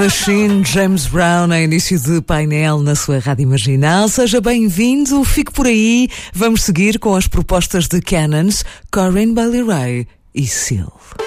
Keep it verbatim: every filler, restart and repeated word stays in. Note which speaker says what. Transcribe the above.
Speaker 1: Machine, James Brown, a início de painel na sua Rádio Marginal. Seja bem-vindo, fique por aí. Vamos seguir com as propostas de Cannons, Corinne Bailey Rae e Seal.